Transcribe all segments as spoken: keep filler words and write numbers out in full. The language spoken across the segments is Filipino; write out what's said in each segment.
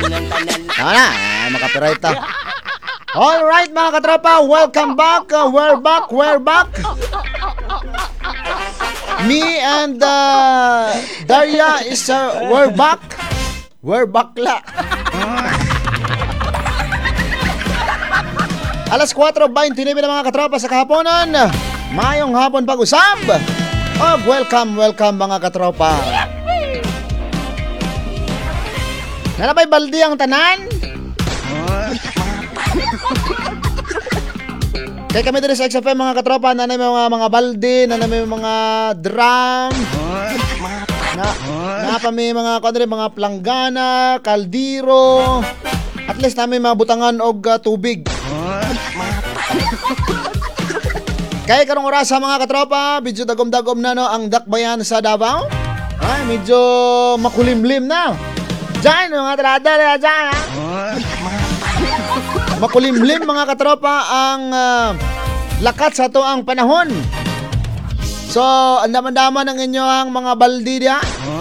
Tama na, ah, makapiright ta. Alright mga katropa, welcome back. Uh, we're back, we're back. Me and uh, Daria is uh, we're back. We're bakla. Alas four twenty-nine na mga katropa sa kahaponan. Mayong hapon pag-usab. Oh, welcome, welcome mga katropa. Nalabay baldi ang tanan? Kaya kami din sa X F M mga katropa, na may mga mga baldi, na may mga drum, na, na pa may mga, mga planggana, kaldiro, at least namin mga butangan og uh, tubig. Kaya karong oras sa mga katropa, medyo dagom-dagom na no ang dakbayan sa Davao. Ay, medyo makulimlim na. Diyan, mga trada na dyan, ha? Makulimlim mga katropa ang uh, lakat sa to ang panahon. So, ang daman-daman ng inyong mga baldi diya.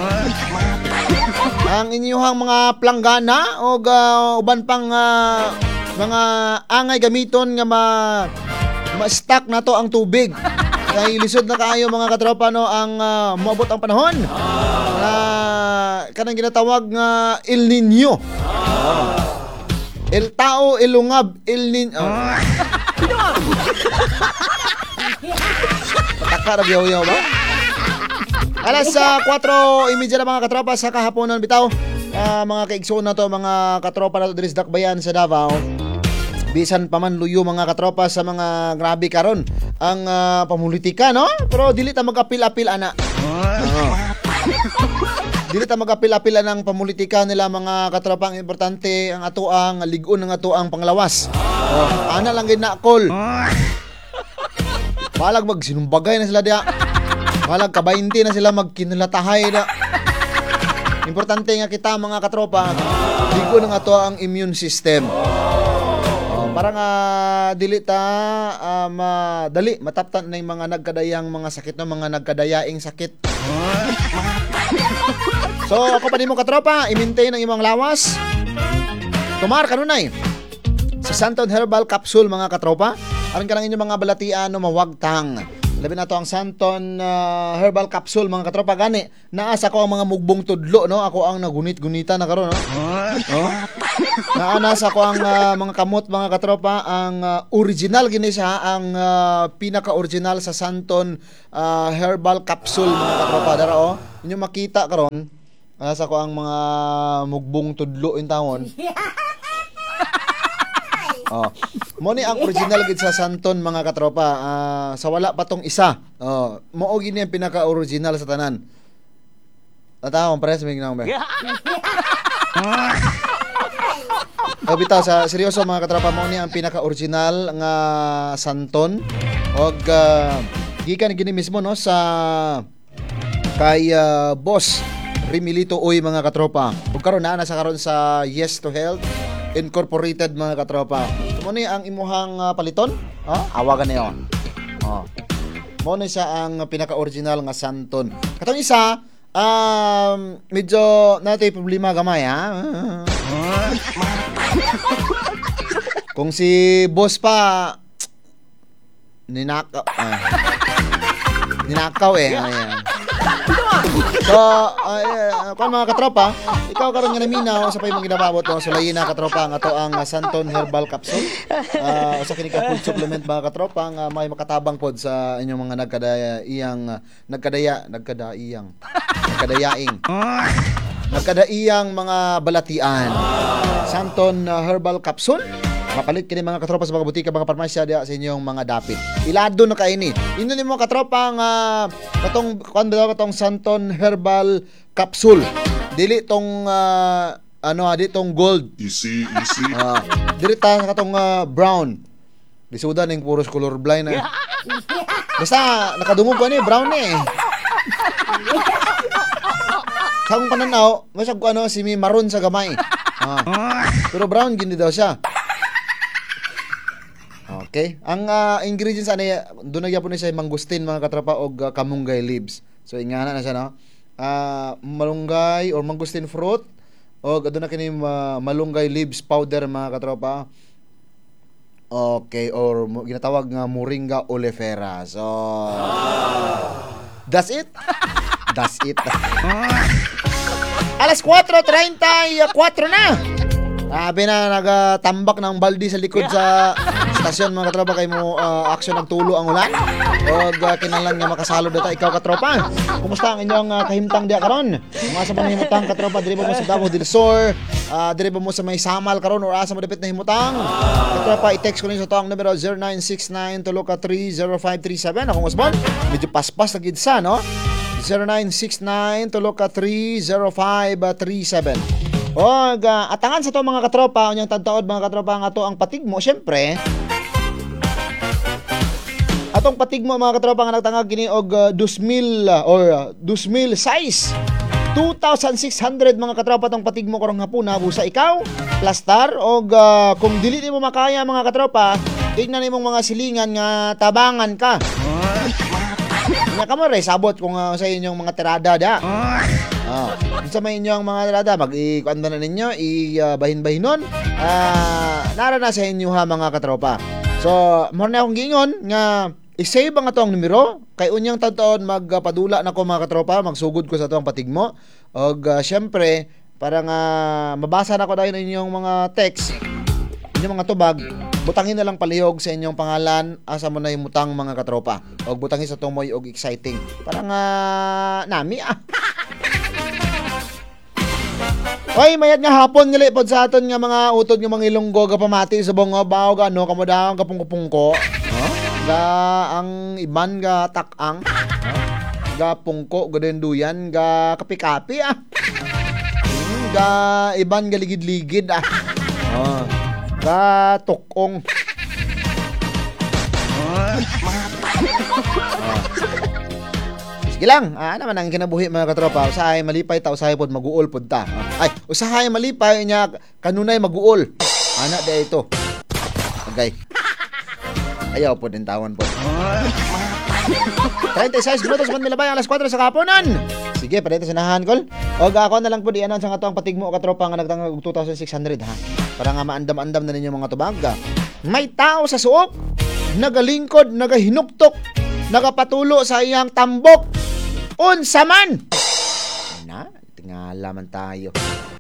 Ang inyong mga planggana o uh, uban pang uh, mga angay gamiton nga ma ma-stack na to ang tubig. Kaya ilisod na kaayo mga katropa no ang uh, moabot ang panahon. Na uh, kanang ginatawag nga El Nino. Oh. El Tao, Ilungab, El Nino. Oh. Pataka na yaw-yaw ba? Alas uh, four thirty na mga katropa sa kahaponan bitaw. Uh, mga kaigsoon na to, mga katropa na to diri sa dakbayan sa Davao. Bisan pa man luyo mga katropa sa mga grabe karon ang uh, pamulitika no, pero dili ta mag-apil-apil ana. Uh, dili ta mag-apil-apil ang pamulitika nila mga katropa. Ang importante ang atoang ligon ng atoang panglawas. Uh, ana lang gid na call. Balag magsinumbagay na sila dia. Balag ka twenty na sila magkinlatahay na. Importante nga kita mga katropa, ligon ng atoang immune system. Parang uh, dili ta uh, madali mataptan na yung mga nagkadayang mga sakit no, mga nagkadayaing sakit. So ako pa din mo katropa, i-maintain ang imong lawas. Tumar kanunay sa Santon Herbal Capsule mga katropa. Aron ka lang inyong mga balatian no mawagtang. Labi na to ang Santon uh, Herbal Capsule mga katropa gani. Naasa ko ang mga mugbong tudlo no, ako ang nagunit-gunita na karon no. Oh? Naanasa ko ang uh, mga kamot mga katropa, ang uh, original gini siya, ang uh, pinaka-original sa Santon uh, Herbal Capsule mga katropa. Dara oh, inyo makita karon. Nasa ko ang mga mugbong tudlo in tawon. Oh. Mo ni ang original gid sa Santon mga katropa. Uh, sa wala pa tong isa. Oh, mao gini ang pinaka-original sa tanan. Tatawon pares may ginang ba? Oh, bitaw sa seryoso mga katropa, mo ni ang pinaka-original nga Santon. Og uh, gikan gini mismo no sa kay uh, Boss Rimilito Uy mga katropa. Ug karon na sa karon sa Yes to Health Incorporated mga katropa. Mo ni ang imuhang uh, paliton? Oh, awagan niyo. Oh. Mo ni siya ang pinaka-original nga Santon. Katong isa, um, medyo natay problema gamay ha. Kung si boss pa ninakaw ah. ninakaw eh. Ayan. So, uh, kung mga katropa, ikaw karon nga naminaw sa pay mong ginababot no, sulayin na katropa nga to ang Santon Herbal Capsule. Uh, sa kini ka food supplement mga katropa nga may makatabang pod sa inyong mga nagkadaya iyang nagkadaya nagkadaiyang nagkadayaing nagkadaiyang mga balatian. Santon uh, Herbal Capsule. Mapalit kini mga katropa sa mga butika, mga parmasya diya sa inyong mga dapit. Ilado na kaini. Ino nimo katropa nga katong kuan ba katong Santon Herbal Capsule. Dili tong uh, ano adi tong gold. Easy, easy. Ah, dili ta katong uh, brown. Disuda ning puros color blind na. Basta nakadungog ko ni brown ni. Eh. Sa akong pananaw, masag ko ano si maroon sa gamay. Ah. Pero brown gindi daw siya. Okay. Ang uh, ingredients ani doon nagyapon ni siya mangustin mga katropa og uh, kamunggay leaves. So ingana na siya no. Uh, malunggay or mangustin fruit O aduna kini ma- malunggay leaves powder mga katropa. Okay, or mo- ginatawag nga moringa oleifera. So that's it. That's it. Alas four thirty-four na. Sabi na nagatambak ng baldi sa likod sa stasyon mga katropa kay mo uh, aksyon nagtulo ang ulan. O uh, kinahanglan nga makasalo data ikaw katropa. Kumusta ang inyong uh, kahimtang diya karon? Mga sa panahimutang katropa diri ba mo sa Davao del Sur, uh, diri ba mo sa may Samal karon or asa mo dapit na himutang? Katropa i-text ko ninyo sa tawag numero zero nine six nine two three zero five three seven. Akong usbon. Medyo paspas na gid sa no. zero nine six nine two three zero five three seven. O, uh, atangan sa to mga katropa, unyang tagtaod mga katropa nga to ang patigmo, syempre. Atong patigmo mga katropa nga nagtangag gini og uh, two thousand uh, or uh, two thousand size. two thousand six hundred mga katropa tong patigmo karong hapuna busa ikaw, plastar og uh, kung dili nimo makaya mga katropa, tignan nimong mga silingan nga tabangan ka. Nya kamo re sabot kung uh, sa inyong mga tirada da. Ah, sa may inyong mga tirada mag-ikuanda na ninyo, i-bahin-bahinon. Ah, nara na sa inyo ha mga katropa. So, mo na akong gingon nga i-save ang atong numero kay unyang taon magpadula na ko mga katropa, magsugod ko sa atong patigmo. Og uh, syempre, para nga mabasa na ko dahil inyong mga text, inyong mga tubag, butangin na lang palihog sa inyong pangalan, asa mo na himutang mga katropa. Og butangin sa tumoy og exciting. Para nga nami ah. Oy, mayad nga hapon ngali pod sa aton nga mga utod nga mga Ilonggo ga pamati sa bongo bawo ga ano kamo daw kapungko-pungko. Huh? Ga ang iban ga takang. Huh? Ga pungko ga duyan ga kapi-kapi ah. Hmm, ga iban ga ligid-ligid ah. Oh. Ga tukong. Oh. Sige lang, ah, naman ang kinabuhi mga katropa. Usahay malipay ta, usahay pod maguol pod ta. Ay, usahay malipay nya kanunay maguol. Ana da ito. Okay. Ayaw pod din tawon pod. thirty-six minutos man milabay alas four sa kaponan. Sige, pwede sanahan kol. Og ako na lang pod ianon sa atong patigmo katropa nga nagtangag og two thousand six hundred ha. Para nga maandam-andam na ninyo mga tubag. May tao sa suok, nagalingkod, nagahinuktok, nagapatulo sa iyang tambok. Unsa man? Na, tingala man tayo.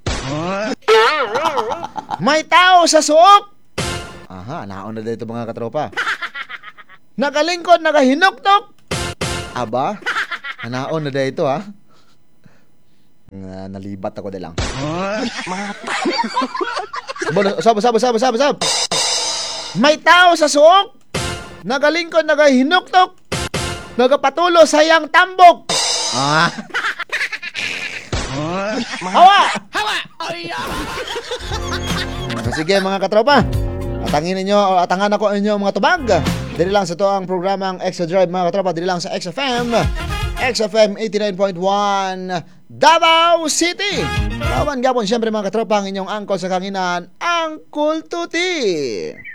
May tao sa suok. Aha, naon na dito mga katropa. Nagalingkod, nagahinuktok. Aba, naon na dito ha. Nga nalibat ako de lang. Sab sab sab sab sab. May tao sa suok. Nagalingkod, nagahinuktok. Nagapatulo sa iyang tambok. Ah. Hawa! Hawa! Sige mga katropa. Atangin ninyo o atangan ako inyo mga tubag. Dili lang sa to ang programang Extra Drive mga katropa. Dili lang sa X F M. X F M eighty-nine point one Davao City. Kawan gapon siyempre mga katropa ang inyong angkol sa kanginan, Uncle Tuti.